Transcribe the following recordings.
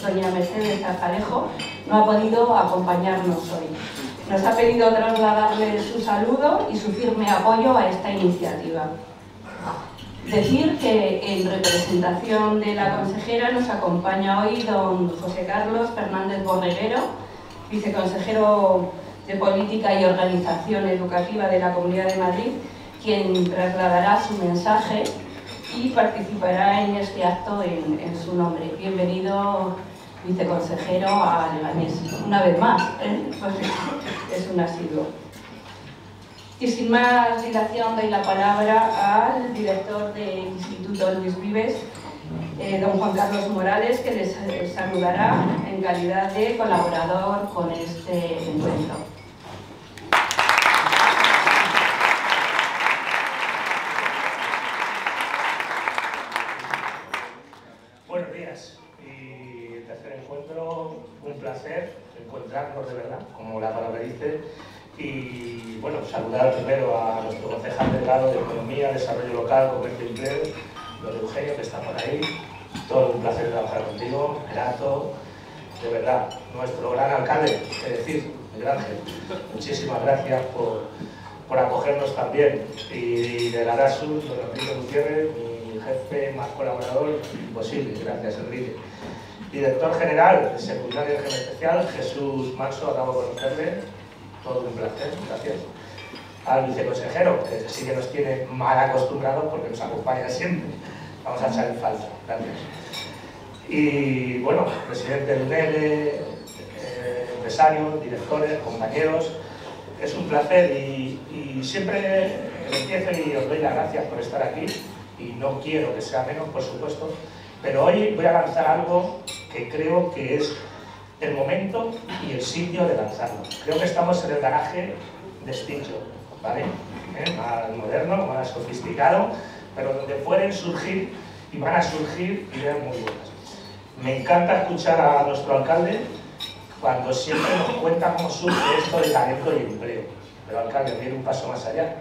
doña Mercedes Zarzalejo, no ha podido acompañarnos hoy. Nos ha pedido trasladarle su saludo y su firme apoyo a esta iniciativa. Decir que en representación de la consejera nos acompaña hoy don José Carlos Fernández Borreguero, viceconsejero de Política y Organización Educativa de la Comunidad de Madrid, quien trasladará su mensaje y participará en este acto en su nombre. Bienvenido, viceconsejero, a Leganés. Una vez más, pues es un asiduo. Y sin más dilación doy la palabra al director del Instituto Luis Vives, don Juan Carlos Morales, que les saludará en calidad de colaborador con este encuentro. Buenos días y tercer encuentro, un placer encontrarnos de verdad, como la palabra dice. Y bueno, saludar primero a nuestro concejal delegado de Economía, Desarrollo Local, Comercio y Empleo, don Eugenio, que está por ahí. Todo un placer trabajar contigo, grato, de verdad. Nuestro gran alcalde, es decir, Miguel Ángel, muchísimas gracias por acogernos también. Y de la DASUS, don Enrique Gutiérrez, mi jefe, más colaborador, imposible, gracias Enrique. Director general de Seguridad y Régimen Especial, Jesús Manso, acabo de conocerle. Todo un placer, gracias. Al viceconsejero, que sí que nos tiene mal acostumbrados porque nos acompaña siempre. Vamos a echar en falta, gracias. Y bueno, presidente del UNED, empresarios, directores, compañeros, es un placer y siempre empiezo y os doy las gracias por estar aquí y no quiero que sea menos, por supuesto, pero hoy voy a lanzar algo que creo que es el momento y el sitio de lanzarlo. Creo que estamos en el garaje de Stincho, ¿vale? Más moderno, más sofisticado, pero donde pueden surgir y van a surgir ideas muy buenas. Me encanta escuchar a nuestro alcalde cuando siempre nos cuenta cómo surge esto de talento y empleo. Pero alcalde, viene un paso más allá.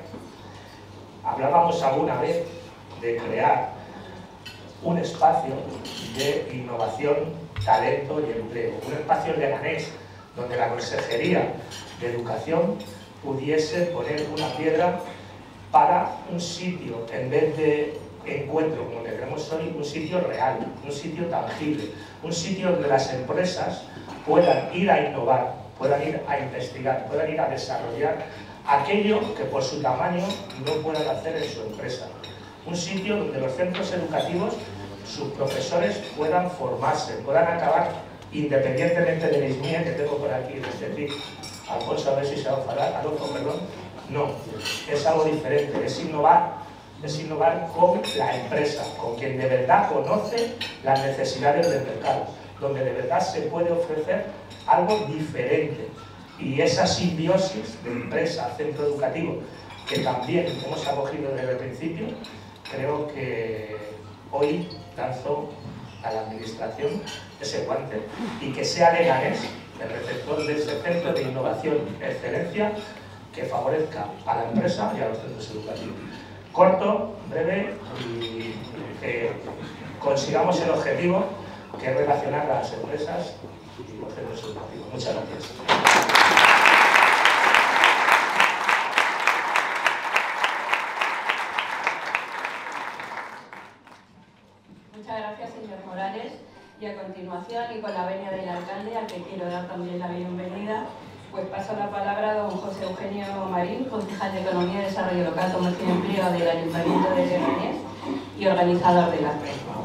Hablábamos alguna vez de crear un espacio de innovación, talento y empleo, un espacio de Leganés donde la Consejería de Educación pudiese poner una piedra para un sitio, en vez de encuentro como que tenemos hoy, un sitio real, un sitio tangible, un sitio donde las empresas puedan ir a innovar, puedan ir a investigar, puedan ir a desarrollar aquello que por su tamaño no puedan hacer en su empresa. Un sitio donde los centros educativos, sus profesores puedan formarse, puedan acabar, independientemente de la ismía que tengo por aquí, Alfonso, a ver si se va a enfadar, Alonso, perdón, no, es algo diferente, es innovar con la empresa, con quien de verdad conoce las necesidades del mercado, donde de verdad se puede ofrecer algo diferente. Y esa simbiosis de empresa, centro educativo, que también hemos acogido desde el principio, creo que hoy lanzo a la administración ese guante y que sea Leganés el receptor de ese centro de innovación y excelencia que favorezca a la empresa y a los centros educativos. Corto, breve y que consigamos el objetivo que es relacionar a las empresas y los centros educativos. Muchas gracias. Muchas gracias, señor Morales. Y a continuación, y con la venia del alcalde, al que quiero dar también la bienvenida, pues paso la palabra a don José Eugenio Marín, concejal de Economía, Desarrollo Local, Comercio y Empleo del Ayuntamiento de Leganés y organizador del acto.